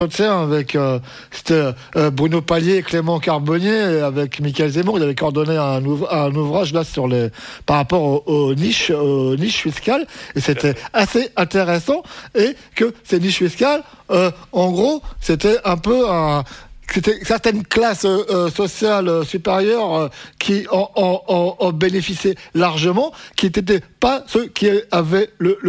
entretien avec Bruno Palier et Clément Carbonnier, et avec Michael Zemmour. Ils avaient coordonné un ouvrage là par rapport aux niches fiscales, et c'était assez intéressant, et que ces niches fiscales, en gros, c'était un peu c'était certaines classes sociales supérieures qui en bénéficiaient largement, qui n'étaient pas ceux qui avaient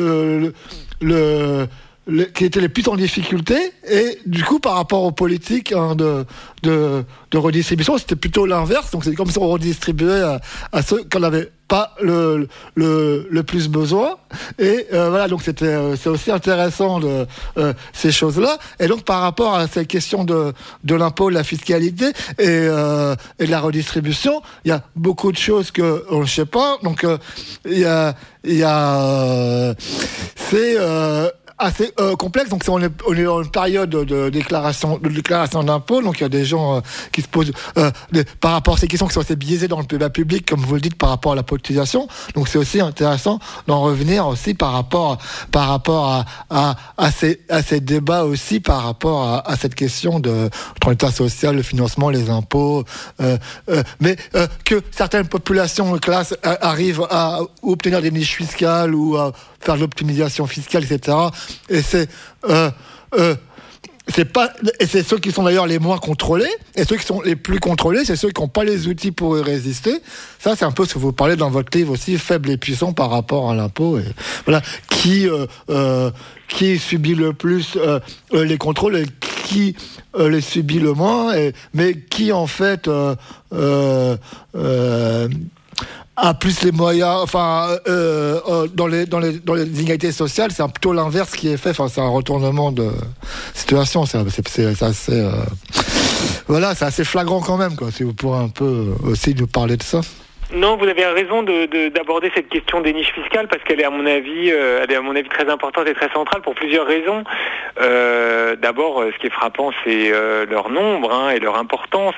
qui étaient les plus en difficulté, et du coup par rapport aux politiques de redistribution, c'était plutôt l'inverse. Donc c'est comme si on redistribuait à ceux qui n'en avaient pas le plus besoin, et voilà, donc c'est aussi intéressant ces choses-là. Et donc par rapport à ces questions de l'impôt, de la fiscalité et de la redistribution, il y a beaucoup de choses que on ne sait pas. Donc il y a c'est assez complexe. Donc on est dans une période de déclaration d'impôt. Donc il y a des gens qui se posent par rapport à ces questions qui sont assez biaisées dans le débat public, comme vous le dites, par rapport à la politisation. Donc c'est aussi intéressant d'en revenir aussi par rapport à ces débats aussi, par rapport à cette question entre l'État social, le financement, les impôts, mais que certaines populations de classe arrivent à obtenir des niches fiscales ou à faire de l'optimisation fiscale, etc. Et c'est ceux qui sont d'ailleurs les moins contrôlés, et ceux qui sont les plus contrôlés, c'est ceux qui n'ont pas les outils pour y résister. Ça, c'est un peu ce que vous parlez dans votre livre aussi, Faibles et puissants par rapport à l'impôt. Et voilà, qui subit le plus les contrôles et qui les subit le moins, mais qui en fait a plus les moyens, enfin dans les inégalités sociales, c'est plutôt l'inverse qui est fait. Enfin, c'est un retournement de situation. C'est assez voilà, c'est assez flagrant quand même, quoi. Si vous pourrez un peu aussi nous parler de ça. Non, vous avez raison d'aborder cette question des niches fiscales, parce qu'elle est à mon avis très importante et très centrale pour plusieurs raisons. D'abord, ce qui est frappant, c'est leur nombre et leur importance.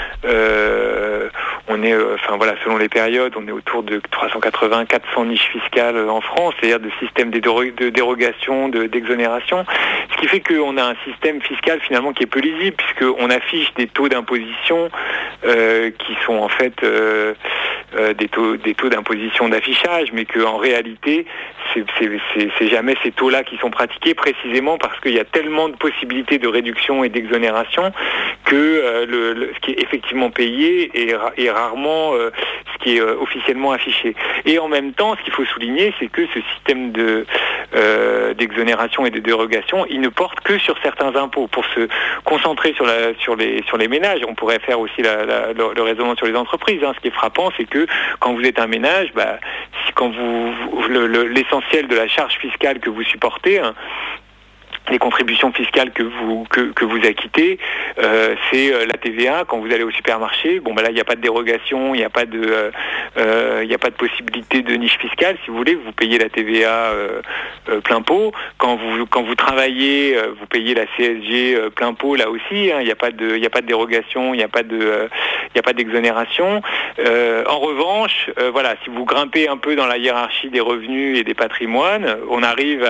On est, selon les périodes, on est autour de 380-400 niches fiscales en France, c'est-à-dire de systèmes de dérogation, d'exonération, ce qui fait qu'on a un système fiscal finalement qui est peu lisible, puisqu'on affiche des taux d'imposition qui sont en fait des taux d'imposition d'affichage, mais qu'en réalité, c'est jamais ces taux-là qui sont pratiqués, précisément parce qu'il y a tellement de possibilités de réduction et d'exonération que ce qui est effectivement payé est rarement ce qui est officiellement affiché. Et en même temps, ce qu'il faut souligner, c'est que ce système d'exonération et de dérogation, il ne porte que sur certains impôts. Pour se concentrer sur les ménages, on pourrait faire aussi le raisonnement sur les entreprises. Ce qui est frappant, c'est que quand vous êtes un ménage, quand l'essentiel de la charge fiscale que vous supportez, les contributions fiscales que vous acquittez, c'est la TVA. Quand vous allez au supermarché, là il n'y a pas de dérogation, il n'y a pas de possibilité de niche fiscale. Si vous voulez, vous payez la TVA plein pot. Quand vous travaillez, vous payez la CSG plein pot là aussi. Il n'y a pas de dérogation, il n'y a pas d'exonération. En revanche, si vous grimpez un peu dans la hiérarchie des revenus et des patrimoines, on arrive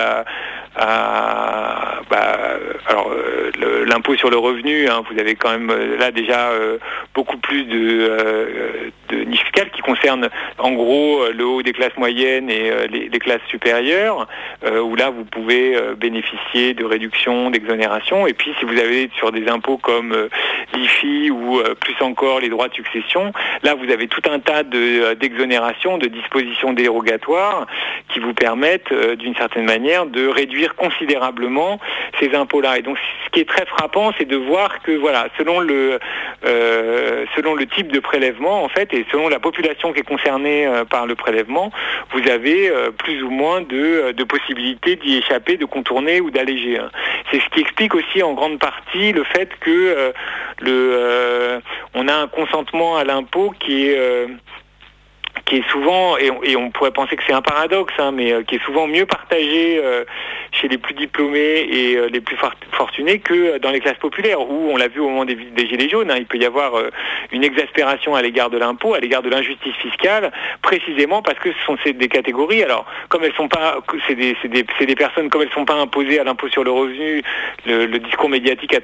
l'impôt sur le revenu, vous avez quand même là déjà beaucoup plus de niches fiscales qui concernent en gros le haut des classes moyennes et les classes supérieures, où là vous pouvez bénéficier de réductions, d'exonérations. Et puis si vous avez sur des impôts comme l'IFI ou plus encore les droits de succession, là vous avez tout un tas d'exonérations, de dispositions dérogatoires qui vous permettent d'une certaine manière de réduire considérablement ces impôts-là. Et donc ce qui est très frappant, c'est de voir que selon le type de prélèvement en fait, et selon la population qui est concernée par le prélèvement, vous avez plus ou moins de possibilités d'y échapper, de contourner ou d'alléger. C'est ce qui explique aussi en grande partie le fait que on a un consentement à l'impôt qui qui est souvent, et on pourrait penser que c'est un paradoxe, mais qui est souvent mieux partagé chez les plus diplômés et les plus fortunés que dans les classes populaires, où on l'a vu au moment des Gilets jaunes, il peut y avoir une exaspération à l'égard de l'impôt, à l'égard de l'injustice fiscale, précisément parce que ce sont des catégories. Alors, comme elles sont pas, c'est des personnes, comme elles sont pas imposées à l'impôt sur le revenu, le discours médiatique a